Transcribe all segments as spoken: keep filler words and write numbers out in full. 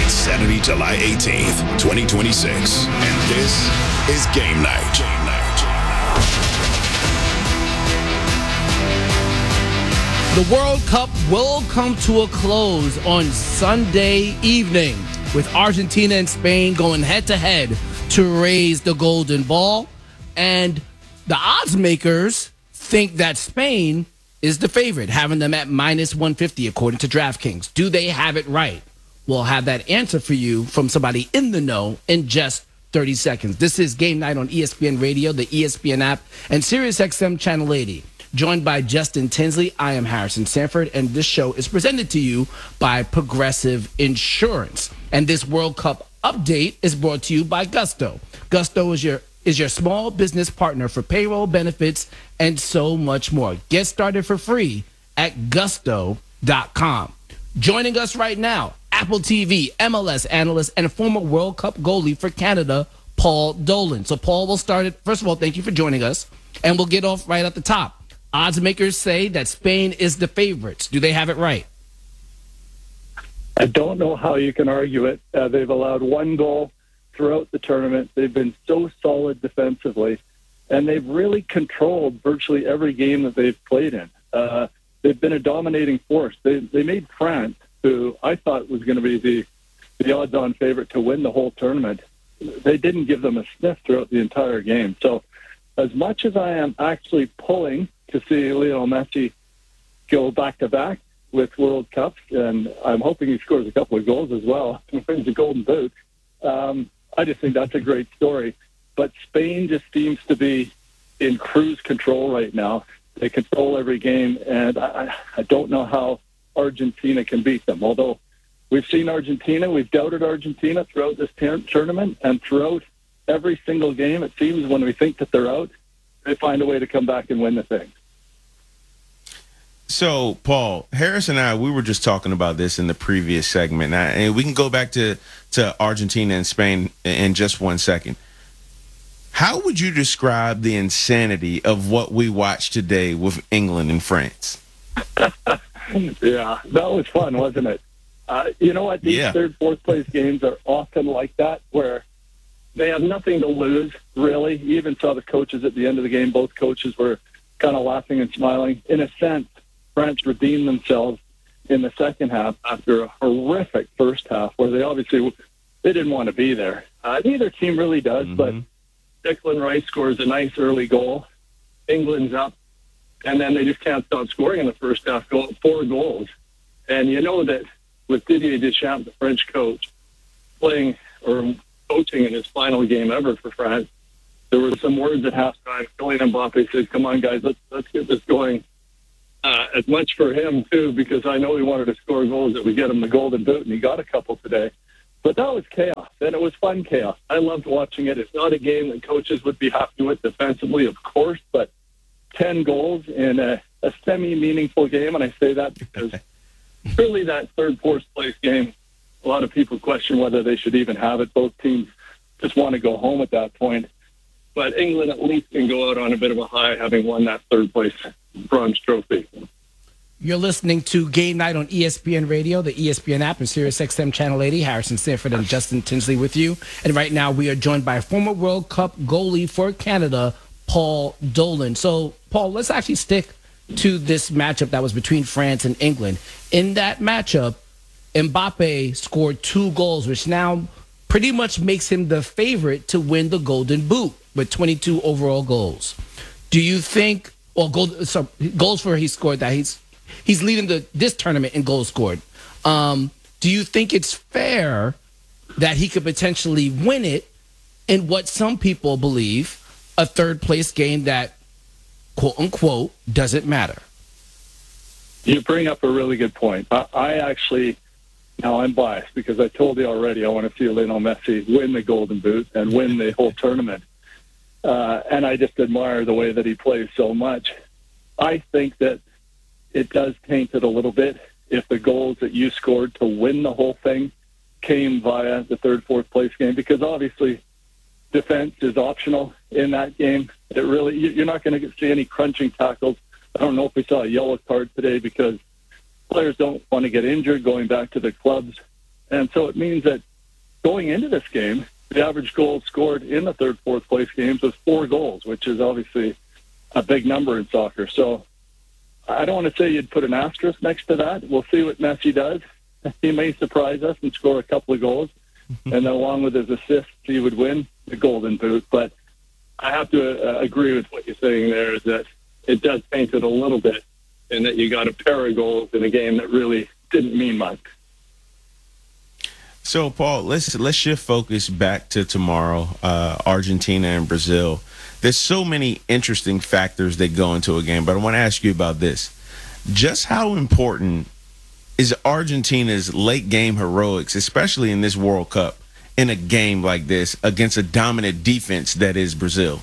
It's Saturday, July eighteenth, twenty twenty-six, and this is Game Night. Game Night. The World Cup will come to a close on Sunday evening with Argentina and Spain going head-to-head to raise the golden ball. And the odds makers think that Spain is the favorite, having them at minus one fifty according to DraftKings. Do they have it right? We'll have that answer for you from somebody in the know in just thirty seconds. This is Game Night on E S P N Radio, the E S P N app, and SiriusXM Channel eighty. Joined by Justin Tinsley, I am Harrison Sanford, and this show is presented to you by Progressive Insurance. And this World Cup update is brought to you by Gusto. Gusto is your is your small business partner for payroll, benefits, and so much more. Get started for free at gusto dot com. Joining us right now, Apple T V, M L S analyst, and former World Cup goalie for Canada, Paul Dolan. So, Paul, we'll start it. First of all, thank you for joining us, and we'll get off right at the top. Odds makers say that Spain is the favorites. Do they have it right? I don't know how you can argue it. Uh, they've allowed one goal throughout the tournament. They've been so solid defensively, and they've really controlled virtually every game that they've played in. Uh, they've been a dominating force. They they made France, who I thought was going to be the, the odds-on favorite to win the whole tournament. They didn't give them a sniff throughout the entire game. So as much as I am actually pulling to see Lionel Messi go back-to-back with World Cups, and I'm hoping he scores a couple of goals as well and wins the Golden Boot. Um, I just think that's a great story. But Spain just seems to be in cruise control right now. They control every game, and I, I don't know how Argentina can beat them. Although we've seen Argentina, we've doubted Argentina throughout this ter- tournament, and throughout every single game, it seems when we think that they're out, they find a way to come back and win the thing. So, Paul, Harris and I, we were just talking about this in the previous segment, and we can go back to, to Argentina and Spain in just one second. How would you describe the insanity of what we watched today with England and France? Yeah, that was fun, wasn't it? Uh, you know what? These yeah. third, fourth place games are often like that, where they have nothing to lose, really. You even saw the coaches at the end of the game. Both coaches were kind of laughing and smiling. In a sense, France redeemed themselves in the second half after a horrific first half where they obviously they didn't want to be there. Uh, neither team really does, mm-hmm. but Declan Rice scores a nice early goal. England's up, and then they just can't stop scoring in the first half, goal, four goals. And you know that with Didier Deschamps, the French coach, playing or coaching in his final game ever for France, there were some words at halftime. Kylian Mbappe said, come on, guys, let's let's get this going. Uh, as much for him, too, because I know he wanted to score goals that would get him the Golden Boot, and he got a couple today. But that was chaos, and it was fun chaos. I loved watching it. It's not a game that coaches would be happy with defensively, of course, but ten goals in a, a semi-meaningful game, and I say that because really that third, fourth place game, a lot of people question whether they should even have it. Both teams just want to go home at that point. But England at least can go out on a bit of a high, having won that third place bronze trophy. You're listening to Game Night on E S P N Radio, the E S P N app, and SiriusXM Channel eighty. Harrison Sanford and Justin Tinsley with you. And right now we are joined by former World Cup goalie for Canada, Paul Dolan. So, Paul, let's actually stick to this matchup that was between France and England. In that matchup, Mbappe scored two goals, which now pretty much makes him the favorite to win the Golden Boot with twenty-two overall goals. Do you think, or goal, so goals for he scored that he's he's leading the this tournament in goals scored. Um, do you think it's fair that he could potentially win it in what some people believe a third place game that quote unquote doesn't matter? You bring up a really good point. I, I actually, now I'm biased because I told you already I want to see Lionel Messi win the Golden Boot and win the whole tournament. Uh, and I just admire the way that he plays so much. I think that it does taint it a little bit if the goals that you scored to win the whole thing came via the third, fourth place game, because obviously defense is optional in that game. It really, you're not going to see any crunching tackles. I don't know if we saw a yellow card today because players don't want to get injured going back to the clubs. And so it means that going into this game, the average goal scored in the third, fourth place games was four goals, which is obviously a big number in soccer. So I don't want to say you'd put an asterisk next to that. We'll see what Messi does. He may surprise us and score a couple of goals. And then along with his assists, he would win the Golden Boot. But I have to uh, agree with what you're saying there, is that it does paint it a little bit, and that you got a pair of goals in a game that really didn't mean much. So, Paul, let's let's shift focus back to tomorrow, uh, Argentina and Brazil. There's so many interesting factors that go into a game, but I want to ask you about this. Just how important is Argentina's late game heroics, especially in this World Cup, in a game like this against a dominant defense that is Brazil?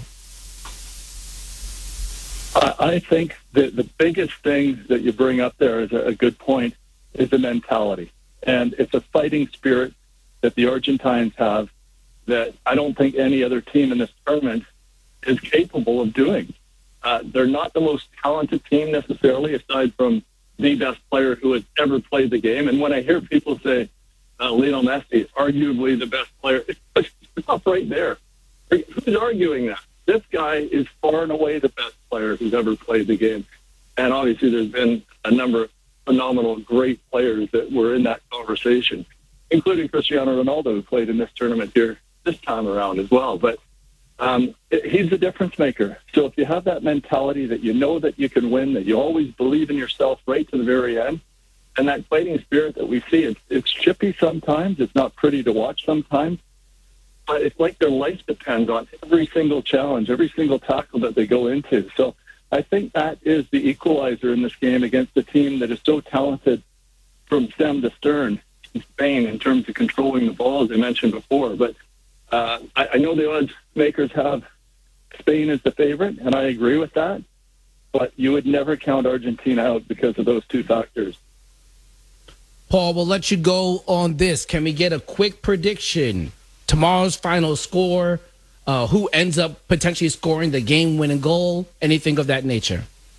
I think that the biggest thing that you bring up there is a good point, is the mentality. And it's a fighting spirit that the Argentines have that I don't think any other team in this tournament is capable of doing. Uh, they're not the most talented team necessarily, aside from the best player who has ever played the game. And when I hear people say uh, Lionel Messi is arguably the best player, it's stop right there. Who's arguing that? This guy is far and away the best player who's ever played the game. And obviously there's been a number of phenomenal, great players that were in that conversation, including Cristiano Ronaldo, who played in this tournament here this time around as well. But um, he's a difference maker. So if you have that mentality that you know that you can win, that you always believe in yourself right to the very end, and that fighting spirit that we see, it's, it's chippy sometimes, it's not pretty to watch sometimes, but it's like their life depends on every single challenge, every single tackle that they go into. So I think that is the equalizer in this game against a team that is so talented from stem to stern in Spain in terms of controlling the ball, as I mentioned before. But uh, I, I know the odds makers have Spain as the favorite, and I agree with that. But you would never count Argentina out because of those two factors. Paul, we'll let you go on this. Can we get a quick prediction? Tomorrow's final score, uh, who ends up potentially scoring the game-winning goal, anything of that nature?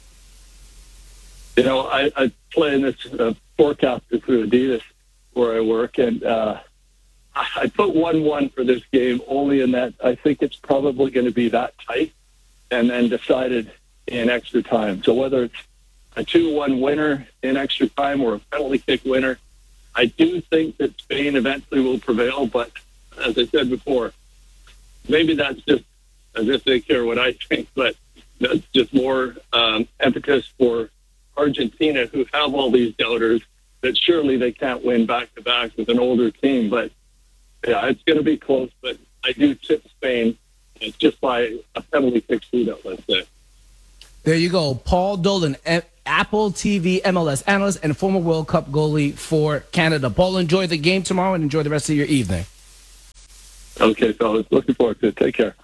You know, I, I play in this uh, forecaster through Adidas where I work, and uh, I, I put one one for this game only in that I think it's probably going to be that tight and then decided in extra time. So whether it's a two one winner in extra time or a penalty kick winner, I do think that Spain eventually will prevail, but as I said before, maybe that's just as if they care what I think, but that's just more um, impetus for Argentina, who have all these doubters, that surely they can't win back-to-back with an older team. But, yeah, it's going to be close, but I do tip Spain. It's just by a penalty kick shootout, let's say. There you go. Paul Dolan, A- Apple T V M L S analyst and former World Cup goalie for Canada. Paul, enjoy the game tomorrow and enjoy the rest of your evening. Okay, fellas. Looking forward to it. Take care.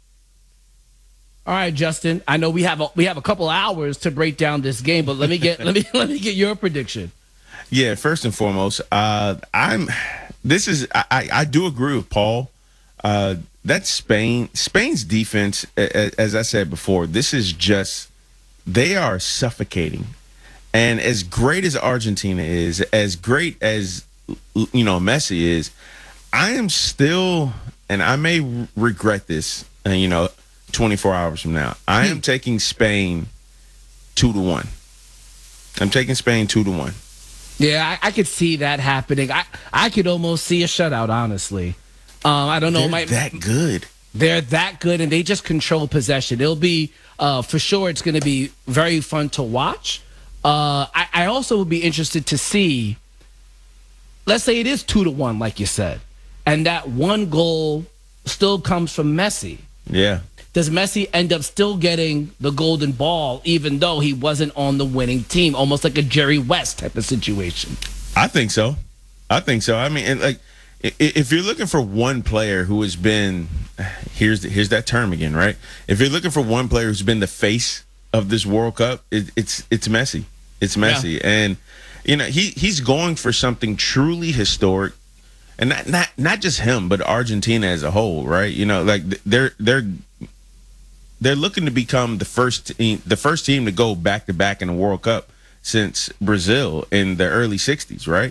All right, Justin. I know we have a, we have a couple hours to break down this game, but let me get let me let me get your prediction. Yeah, first and foremost, uh, I'm. This is I, I do agree with Paul. Uh, that's Spain. Spain's defense, as I said before, this is just they are suffocating. And as great as Argentina is, as great as you know Messi is, I am still, and I may regret this, uh, you know, twenty-four hours from now. I am taking Spain two to one. I'm taking Spain two to one. Yeah, I, I could see that happening. I, I could almost see a shutout, honestly. Um, I don't know. They're might, that good. They're that good, and they just control possession. It'll be, uh, for sure, it's going to be very fun to watch. Uh, I, I also would be interested to see, let's say it is two to one, like you said, and that one goal still comes from Messi. Yeah. Does Messi end up still getting the golden ball, even though he wasn't on the winning team, almost like a Jerry West type of situation? I think so. I think so. I mean, and like, if you're looking for one player who has been, here's the, here's that term again, right? If you're looking for one player who's been the face of this World Cup, it, it's it's Messi. It's Messi, yeah. And you know he he's going for something truly historic, and not not not just him, but Argentina as a whole, right? You know, like they're they're. They're looking to become the first team, the first team to go back to back in the World Cup since Brazil in the early sixties, right?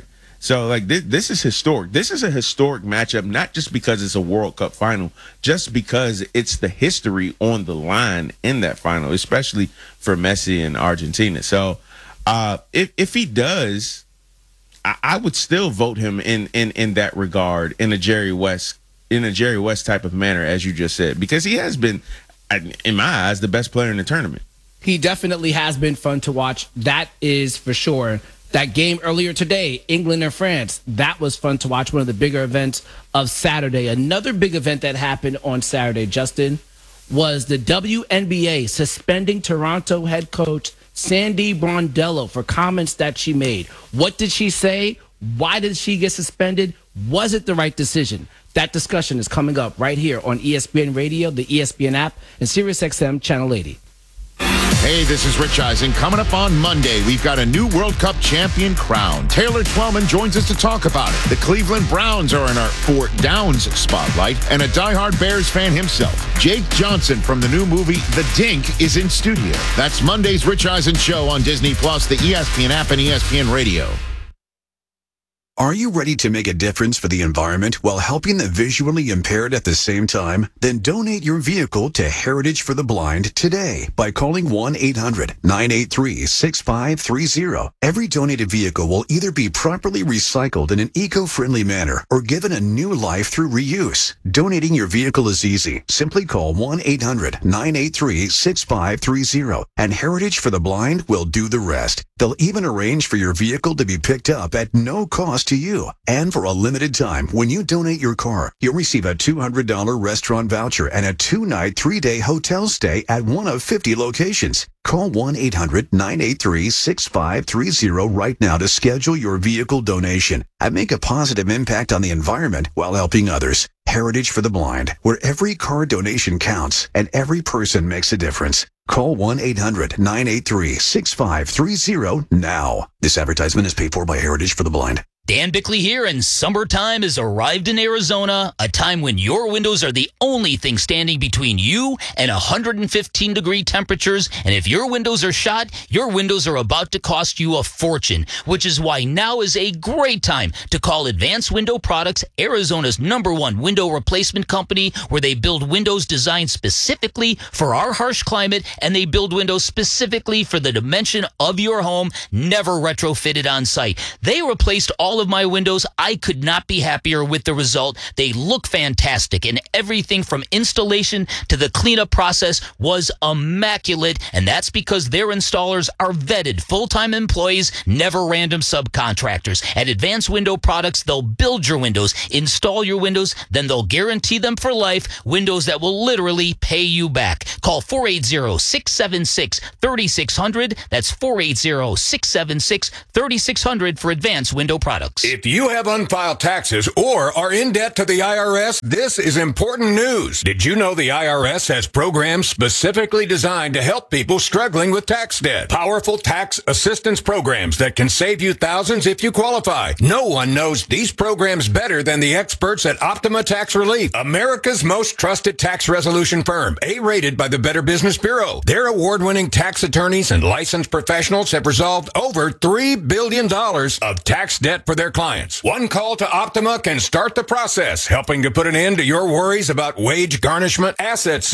So, like, this, this is historic. This is a historic matchup, not just because it's a World Cup final, just because it's the history on the line in that final, especially for Messi and Argentina. So, uh, if if he does, I, I would still vote him in, in in that regard, in a Jerry West in a Jerry West type of manner, as you just said, because he has been, in my eyes, the best player in the tournament. He definitely has been fun to watch. That is for sure. That game earlier today, England and France, that was fun to watch. One of the bigger events of Saturday. Another big event that happened on Saturday, Justin, was the W N B A suspending Toronto head coach Sandy Brondello for comments that she made. What did she say? Why did she get suspended? Was it the right decision? That discussion is coming up right here on E S P N Radio, the E S P N app, and SiriusXM Channel eighty. Hey, this is Rich Eisen. Coming up on Monday, we've got a new World Cup champion crowned. Taylor Twellman joins us to talk about it. The Cleveland Browns are in our Fort Downs spotlight, and a diehard Bears fan himself, Jake Johnson from the new movie The Dink, is in studio. That's Monday's Rich Eisen Show on Disney Plus, the E S P N app, and E S P N Radio. Are you ready to make a difference for the environment while helping the visually impaired at the same time? Then donate your vehicle to Heritage for the Blind today by calling one eight hundred nine eight three six five three zero. Every donated vehicle will either be properly recycled in an eco-friendly manner or given a new life through reuse. Donating your vehicle is easy. Simply call one eight hundred nine eight three six five three zero and Heritage for the Blind will do the rest. They'll even arrange for your vehicle to be picked up at no cost to you. And for a limited time, when you donate your car, you'll receive a two hundred dollars restaurant voucher and a two-night, three-day hotel stay at one of fifty locations. Call one eight hundred nine eight three six five three zero right now to schedule your vehicle donation and make a positive impact on the environment while helping others. Heritage for the Blind, where every car donation counts and every person makes a difference. Call one eight hundred nine eight three six five three zero now. This advertisement is paid for by Heritage for the Blind. Dan Bickley here, and summertime has arrived in Arizona, a time when your windows are the only thing standing between you and one hundred fifteen degree temperatures. And if your windows are shot, your windows are about to cost you a fortune, which is why now is a great time to call Advanced Window Products, Arizona's number one window replacement company, where they build windows designed specifically for our harsh climate, and they build windows specifically for the dimension of your home, never retrofitted on site. They replaced all of my windows. I could not be happier with the result. They look fantastic, and everything from installation to the cleanup process was immaculate, and that's because their installers are vetted full-time employees, never random subcontractors. At Advanced Window Products, they'll build your windows, install your windows, then they'll guarantee them for life, windows that will literally pay you back. Call four eight zero, six seven six, three six zero zero. That's four eight zero, six seven six, three six zero zero for Advanced Window Products. If you have unfiled taxes or are in debt to the I R S, this is important news. Did you know the I R S has programs specifically designed to help people struggling with tax debt? Powerful tax assistance programs that can save you thousands if you qualify. No one knows these programs better than the experts at Optima Tax Relief, America's most trusted tax resolution firm, A-rated by the Better Business Bureau. Their award-winning tax attorneys and licensed professionals have resolved over three billion dollars of tax debt for their clients. One call to Optima can start the process, helping to put an end to your worries about wage garnishment, asset